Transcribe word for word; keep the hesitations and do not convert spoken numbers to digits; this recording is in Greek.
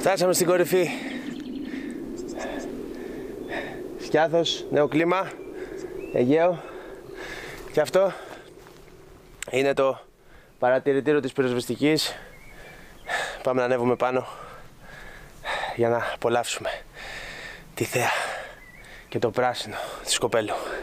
Φτάσαμε στην κορυφή. Σκιάθος, νέο κλίμα, Αιγαίο. Και αυτό είναι το παρατηρητήριο της πυροσβεστικής. Πάμε να ανέβουμε πάνω για να απολαύσουμε τη θέα και το πράσινο της Σκοπέλου.